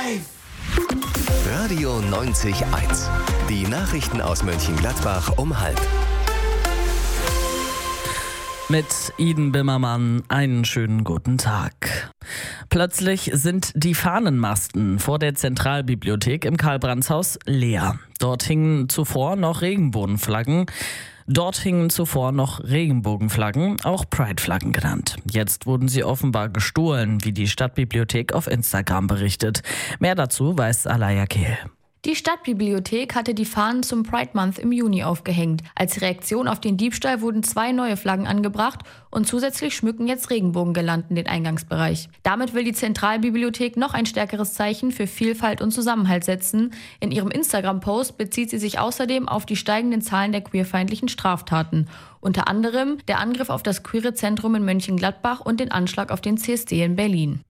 Radio 90.1. Die Nachrichten aus Mönchengladbach um 12:30. Mit Iden Bimmermann einen schönen guten Tag. Plötzlich sind die Fahnenmasten vor der Zentralbibliothek im Karl-Brandt-Haus leer. Dort hingen zuvor noch Regenbogenflaggen, auch Pride-Flaggen genannt. Jetzt wurden sie offenbar gestohlen, wie die Stadtbibliothek auf Instagram berichtet. Mehr dazu weiß Alaya Kehl. Die Stadtbibliothek hatte die Fahnen zum Pride Month im Juni aufgehängt. Als Reaktion auf den Diebstahl wurden 2 neue Flaggen angebracht und zusätzlich schmücken jetzt Regenbogengirlanden den Eingangsbereich. Damit will die Zentralbibliothek noch ein stärkeres Zeichen für Vielfalt und Zusammenhalt setzen. In ihrem Instagram-Post bezieht sie sich außerdem auf die steigenden Zahlen der queerfeindlichen Straftaten. Unter anderem der Angriff auf das Queere Zentrum in Mönchengladbach und den Anschlag auf den CSD in Berlin.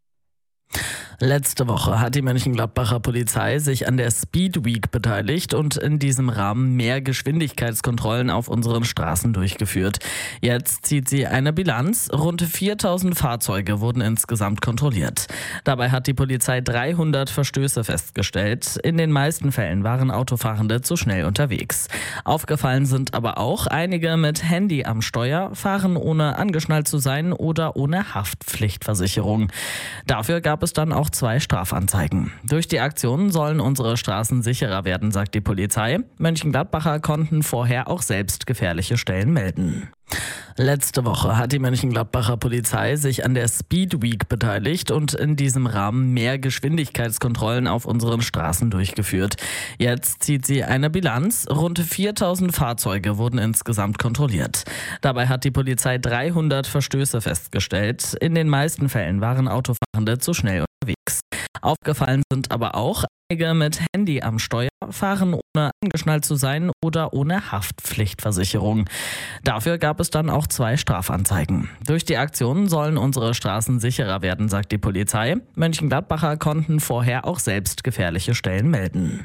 Letzte Woche hat die Mönchengladbacher Polizei sich an der Speed Week beteiligt und in diesem Rahmen mehr Geschwindigkeitskontrollen auf unseren Straßen durchgeführt. Jetzt zieht sie eine Bilanz. Rund 4000 Fahrzeuge wurden insgesamt kontrolliert. Dabei hat die Polizei 300 Verstöße festgestellt. In den meisten Fällen waren Autofahrende zu schnell unterwegs. Aufgefallen sind aber auch einige mit Handy am Steuer, fahren ohne angeschnallt zu sein oder ohne Haftpflichtversicherung. Dafür gab es dann auch 2 Strafanzeigen. Durch die Aktionen sollen unsere Straßen sicherer werden, sagt die Polizei. Mönchengladbacher konnten vorher auch selbst gefährliche Stellen melden. Letzte Woche hat die Mönchengladbacher Polizei sich an der Speed Week beteiligt und in diesem Rahmen mehr Geschwindigkeitskontrollen auf unseren Straßen durchgeführt. Jetzt zieht sie eine Bilanz. Rund 4000 Fahrzeuge wurden insgesamt kontrolliert. Dabei hat die Polizei 300 Verstöße festgestellt. In den meisten Fällen waren Autofahrende zu schnell unterwegs. Aufgefallen sind aber auch einige mit Handy am Steuer, fahren ohne angeschnallt zu sein oder ohne Haftpflichtversicherung. Dafür gab es dann auch 2 Strafanzeigen. Durch die Aktionen sollen unsere Straßen sicherer werden, sagt die Polizei. Mönchengladbacher konnten vorher auch selbst gefährliche Stellen melden.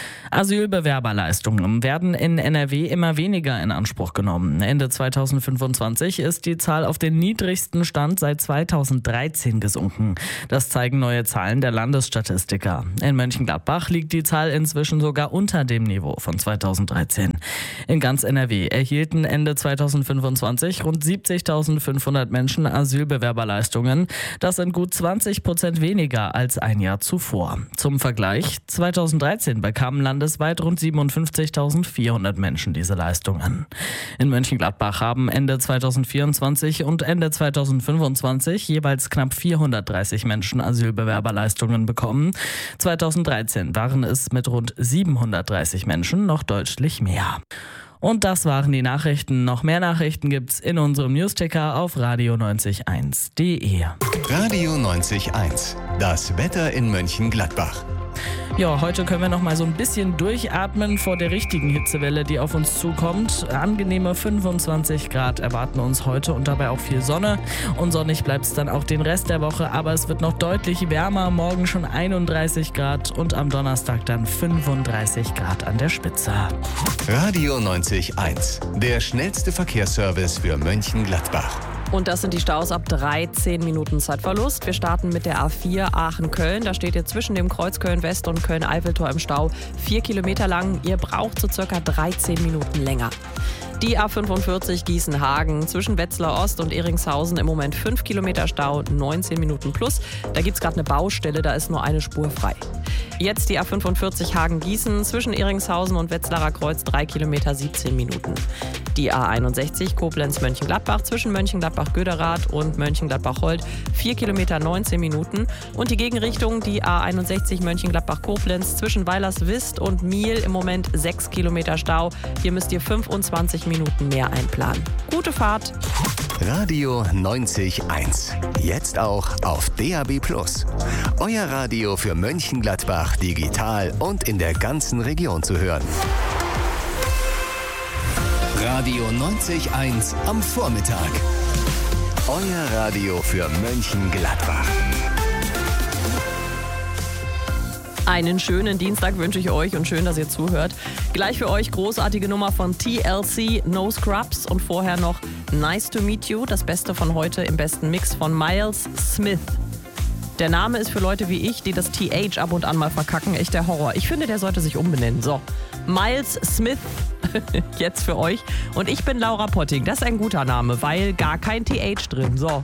Asylbewerberleistungen werden in NRW immer weniger in Anspruch genommen. Ende 2025 ist die Zahl auf den niedrigsten Stand seit 2013 gesunken. Das zeigen neue Zahlen der Landesstatistiker. In Mönchengladbach liegt die Zahl inzwischen sogar unter dem Niveau von 2013. In ganz NRW erhielten Ende 2025 rund 70.500 Menschen Asylbewerberleistungen. Das sind gut 20% weniger als ein Jahr zuvor. Zum Vergleich, 2013 bekamen landesweit rund 57.400 Menschen diese Leistungen. In Mönchengladbach haben Ende 2024 und Ende 2025 jeweils knapp 430 Menschen Asylbewerberleistungen bekommen. 2013 waren es mit rund 730 Menschen noch deutlich mehr. Und das waren die Nachrichten. Noch mehr Nachrichten gibt's in unserem Newsticker auf radio90.1.de. Radio 90.1. Das Wetter in Mönchengladbach. Ja, heute können wir noch mal so ein bisschen durchatmen vor der richtigen Hitzewelle, die auf uns zukommt. Angenehme 25 Grad erwarten uns heute und dabei auch viel Sonne. Und sonnig bleibt es dann auch den Rest der Woche, aber es wird noch deutlich wärmer. Morgen schon 31 Grad und am Donnerstag dann 35 Grad an der Spitze. Radio 90.1. Der schnellste Verkehrsservice für Mönchengladbach. Und das sind die Staus ab 13 Minuten Zeitverlust. Wir starten mit der A4 Aachen-Köln. Da steht ihr zwischen dem Kreuz Köln-West und Köln-Eiffeltor im Stau 4 Kilometer lang. Ihr braucht so circa 13 Minuten länger. Die A45 Gießen-Hagen zwischen Wetzlar Ost und Eringshausen im Moment 5 Kilometer Stau, 19 Minuten plus. Da gibt es gerade eine Baustelle, da ist nur eine Spur frei. Jetzt die A45 Hagen-Gießen zwischen Eringshausen und Wetzlarer Kreuz 3 Kilometer, 17 Minuten. Die A61 Koblenz-Mönchengladbach zwischen Mönchengladbach-Göderath und Mönchengladbach-Holt 4 Kilometer, 19 Minuten. Und die Gegenrichtung, die A61 Mönchengladbach-Koblenz zwischen Weilerswist und Miel im Moment 6 Kilometer Stau. Hier müsst ihr 25 Minuten mehr einplanen. Gute Fahrt! Radio 90.1. Jetzt auch auf DAB+. Euer Radio für Mönchengladbach digital und in der ganzen Region zu hören. Radio 90.1 am Vormittag. Euer Radio für Mönchengladbach. Einen schönen Dienstag wünsche ich euch und schön, dass ihr zuhört. Gleich für euch großartige Nummer von TLC, No Scrubs und vorher noch Nice to Meet You, das Beste von heute im besten Mix von Miles Smith. Der Name ist für Leute wie ich, die das TH ab und an mal verkacken, echt der Horror. Ich finde, der sollte sich umbenennen. So, Miles Smith jetzt für euch. Und ich bin Laura Potting. Das ist ein guter Name, weil gar kein TH drin. So.